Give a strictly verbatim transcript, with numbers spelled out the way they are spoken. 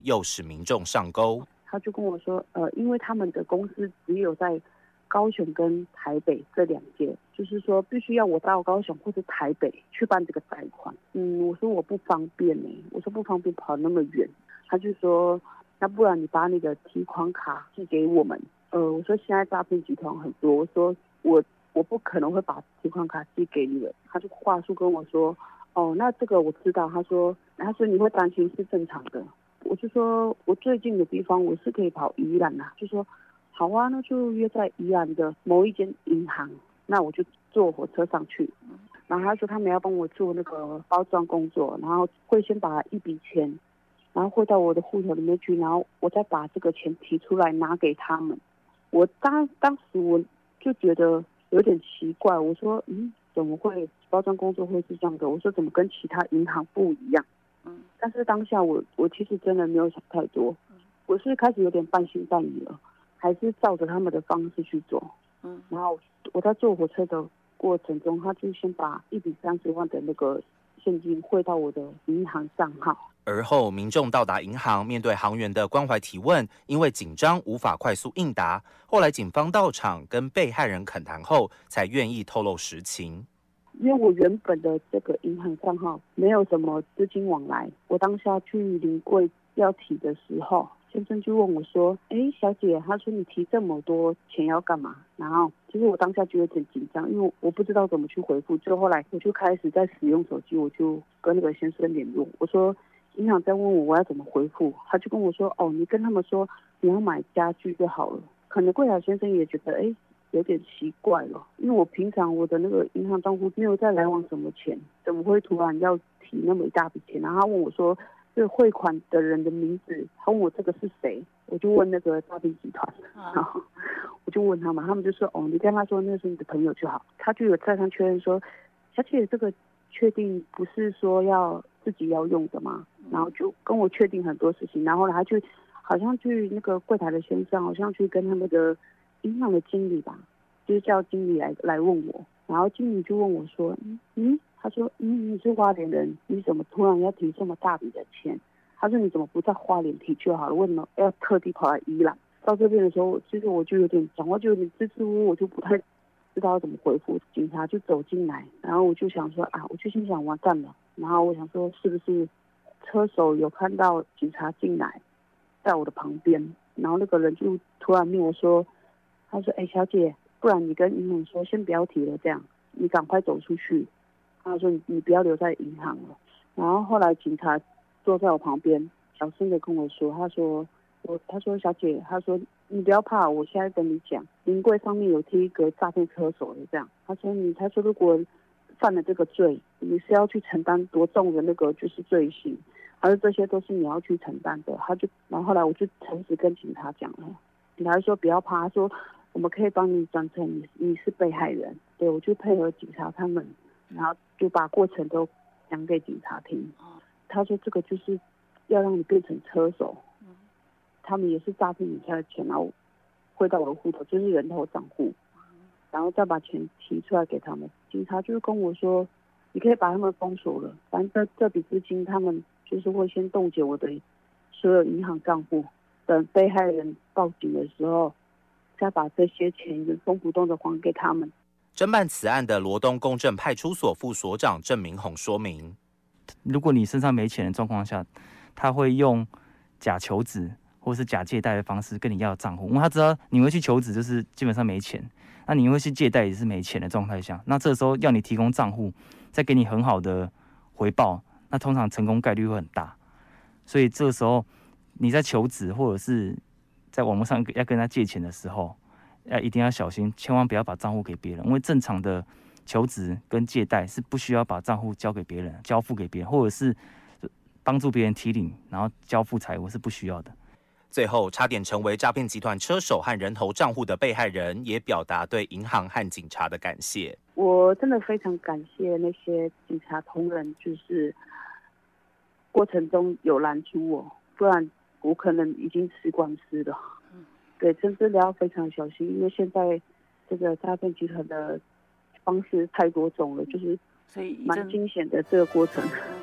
又使民众上钩。 他就跟我说，呃，因为他们的公司只有在高雄跟台北这两间，就是说必须要我到高雄或者台北去办这个贷款。嗯，我说我不方便呢、欸，我说不方便跑那么远。他就说，那不然你把你的提款卡寄给我们。呃，我说现在诈骗集团很多，我说我我不可能会把提款卡寄给你的。他就话术跟我说，哦，那这个我知道。他说，他说你会担心是正常的。我就说我最近的地方我是可以跑宜兰啊，就说好啊，那就约在宜兰的某一间银行，那我就坐火车上去。然后他说他们要帮我做那个包装工作，然后会先把一笔钱，然后汇到我的户头里面去，然后我再把这个钱提出来拿给他们。我当当时我就觉得有点奇怪，我说嗯，怎么会包装工作会是这样的？我说怎么跟其他银行不一样？嗯，但是当下我我其实真的没有想太多，我是开始有点半信半疑了，还是照着他们的方式去做。嗯，然后我在坐火车的过程中，他就先把一笔三十万的那个现金汇到我的银行账号。 而后民众到达银行，面对行员的关怀提问，因为紧张无法快速应答。后来警方到场跟被害人恳谈后，才愿意透露实情。 因为我原本的这个银行账号没有什么资金往来，我当下去临柜要提的时候，先生就问我说：“哎，小姐，他说你提这么多钱要干嘛？”然后其实我当下就有点紧张，因为我不知道怎么去回复。就后来我就开始在使用手机，我就跟那个先生联络，我说银行在问我我要怎么回复，他就跟我说：“哦，你跟他们说你要买家具就好了。”可能柜台先生也觉得哎。有点奇怪了，因为我平常我的那个银行账户没有在来往什么钱，怎么会突然要提那么一大笔钱？然后他问我说，这个汇款的人的名字，他问我这个是谁，我就问那个诈骗集团，然后我就问他们，他们就说，哦，你跟他说那是你的朋友就好。他就有再三确认说，小姐这个确定不是说要自己要用的吗？然后就跟我确定很多事情，然后他就好像去那个柜台的先生，好像去跟他们的银行的经理吧，就是叫经理来来问我，然后经理就问我说，嗯，嗯他说，嗯，你是花莲人，你怎么突然要提这么大笔的钱？他说你怎么不在花莲提就好了，为什么要特地跑来宜兰？到这边的时候，其实我就有点讲话就有点支支吾吾，我就不太知道要怎么回复。警察就走进来，然后我就想说啊，我就心想完蛋了，然后我想说是不是车手有看到警察进来，在我的旁边，然后那个人就突然命我说。他说：“哎、欸，小姐，不然你跟银行说，先不要提了，这样你赶快走出去。”他说你：“你不要留在银行了。”然后后来警察坐在我旁边，小声的跟我说：“他说我，他说小姐，他说你不要怕，我现在跟你讲，临柜上面有贴一个诈骗车手的这样。他说你，他说如果犯了这个罪，你是要去承担多重的那个就是罪行，他说这些都是你要去承担的。”他就，然后后来我就诚实跟警察讲了，警察说不要怕，他说。我们可以帮你转成你你是被害人，对，我就配合警察他们，然后就把过程都讲给警察听。他说这个就是要让你变成车手，他们也是诈骗你家的钱，然后汇到我的户头，就是人头账户，然后再把钱提出来给他们。警察就是跟我说，你可以把他们封锁了，反正这这笔资金他们就是会先冻结我的所有银行账户，等被害人报警的时候。再把这些钱原封不动的还给他们。 侦办此案的罗东公正派出所副所长郑明宏说明： 如果你身上没钱的状况下，他会用假求职或是假借贷的方式跟你要账户，因为他知道你会去求职，就是基本上没钱，那你会去借贷也是没钱的状态下，那这时候要你提供账户，再给你很好的回报，那通常成功概率会很大。所以这个时候你在求职或者是在网络上要跟他借钱的时候，要一定要小心，千万不要把账户给别人，因为正常的求职跟借贷是不需要把账户交给别人、交付给别人，或者是帮助别人提领，然后交付财物是不需要的。 最后，差点成为诈骗集团车手和人头账户的被害人，也表达对银行和警察的感谢。 我真的非常感谢那些警察同仁，就是过程中有拦住我，不然。我可能已经吃官司了，对，真的要非常小心，因为现在这个诈骗集团的方式太多种了，就是蛮惊险的这个过程。